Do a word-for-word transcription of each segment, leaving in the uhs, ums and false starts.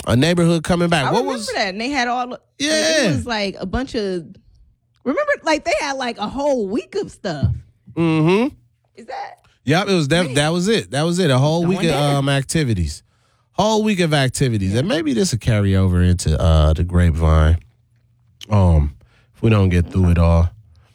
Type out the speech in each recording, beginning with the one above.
A Neighborhood Coming Back. I what remember was that, and they had all. Like, Yeah. it was like a bunch of. Remember, like they had like a whole week of stuff. Mm-hmm. Is that? Yep, it was that. That was it. That was it. A whole Going week of down. um activities. Whole week of activities, and maybe this will carry over into uh the Grapevine. Um, if we don't get through it all,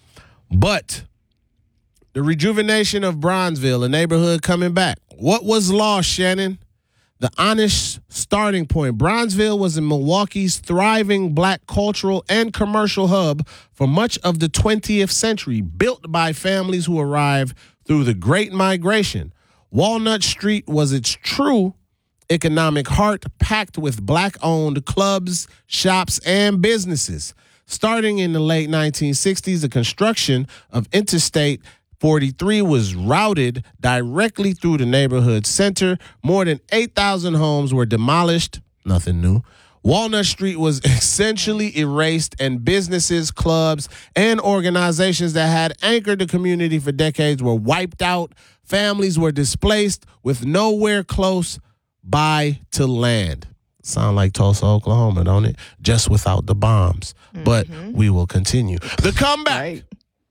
but the rejuvenation of Bronzeville, a neighborhood coming back. What was lost, Shannon? The honest starting point. Bronzeville was in Milwaukee's thriving black cultural and commercial hub for much of the twentieth century, built by families who arrived through the Great Migration. Walnut Street was its true economic heart, packed with black-owned clubs, shops, and businesses. Starting in the late nineteen sixties, the construction of Interstate forty-three was routed directly through the neighborhood center. More than eight thousand homes were demolished. Nothing new. Walnut Street was essentially erased, and businesses, clubs, and organizations that had anchored the community for decades were wiped out. Families were displaced with nowhere close by to land. Sound like Tulsa, Oklahoma, don't it? Just without the bombs. Mm-hmm. But we will continue. The comeback. Right.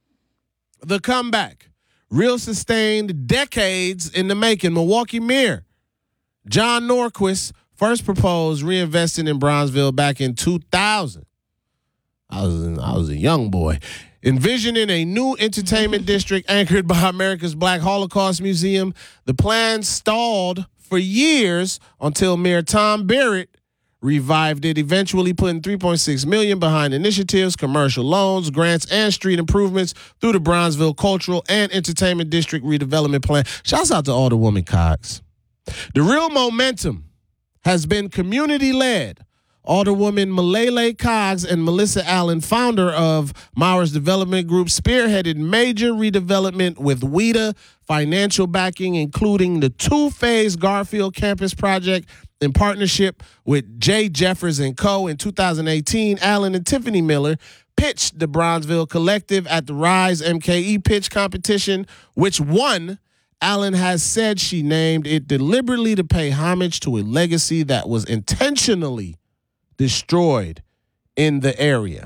The comeback. Real sustained, decades in the making. Milwaukee Mayor John Norquist first proposed reinvesting in Bronzeville back in two thousand. I was I was a young boy. Envisioning a new entertainment district anchored by America's Black Holocaust Museum, the plan stalled for years until Mayor Tom Barrett revived it, eventually putting three point six million dollars behind initiatives, commercial loans, grants, and street improvements through the Bronzeville Cultural and Entertainment District Redevelopment Plan. Shouts out to Alderwoman Cox. The real momentum has been community-led. Alderwoman Malele Cox and Melissa Allen, founder of Mowers Development Group, spearheaded major redevelopment with W E D A financial backing, including the two-phase Garfield campus project in partnership with Jay Jeffers and Co. In two thousand eighteen, Allen and Tiffany Miller pitched the Bronzeville Collective at the Rise M K E pitch competition, which won. Allen has said she named it deliberately to pay homage to a legacy that was intentionally destroyed in the area.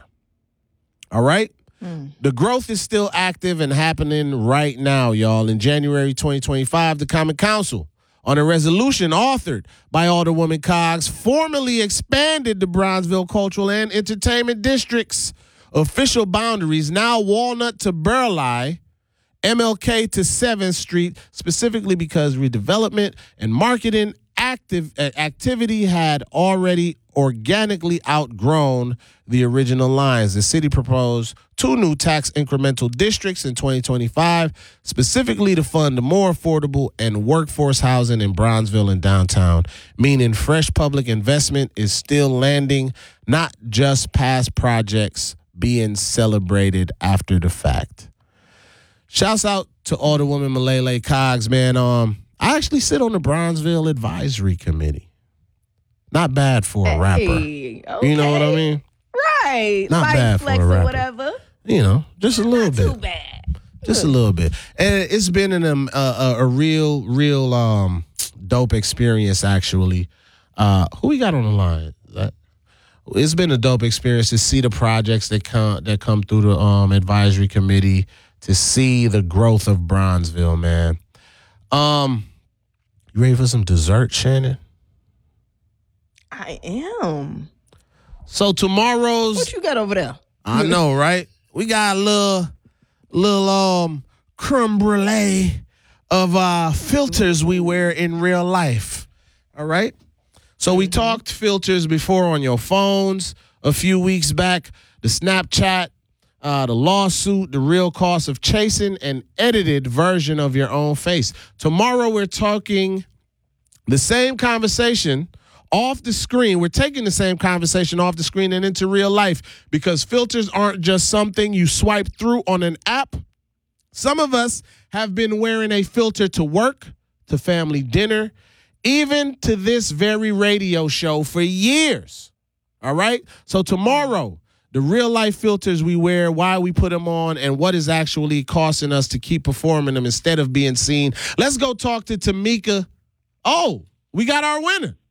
All right? Mm. The growth is still active and happening right now, y'all. In January twenty twenty-five, the Common Council, on a resolution authored by Alderwoman Cox, formally expanded the Bronzeville Cultural and Entertainment District's official boundaries, now Walnut to Burleigh, M L K to seventh Street, specifically because redevelopment and marketing active uh, activity had already organically outgrown the original lines. The city proposed two new tax incremental districts in twenty twenty-five, specifically to fund more affordable and workforce housing in Bronzeville and downtown, meaning fresh public investment is still landing, not just past projects being celebrated after the fact. Shouts out to Alderwoman Malele Cox, man. Um, I actually sit on the Bronzeville Advisory Committee. Not bad for a rapper. Hey, okay. You know what I mean? Right. Not Light bad flex for a rapper. or whatever. You know, just a little Not bit. too bad. Just a little bit. And it's been an, um, a, a, a real, real um, dope experience, actually. Uh, who we got on the line? That, it's been a dope experience to see the projects that come that come through the um, advisory committee, to see the growth of Bronzeville, man. Um, you ready for some dessert, Shannon? I am. So tomorrow's... What you got over there? I know, right? We got a little, little um creme brulee of uh, filters we wear in real life. All right? So we mm-hmm. talked filters before on your phones a few weeks back. The Snapchat, uh, the lawsuit, the real cost of chasing an edited version of your own face. Tomorrow we're talking the same conversation off the screen. We're taking the same conversation off the screen and into real life, because filters aren't just something you swipe through on an app. Some of us have been wearing a filter to work, to family dinner, even to this very radio show for years. All right? So tomorrow, the real life filters we wear, why we put them on, and what is actually costing us to keep performing them instead of being seen. Let's go talk to Tamika. Oh, we got our winner.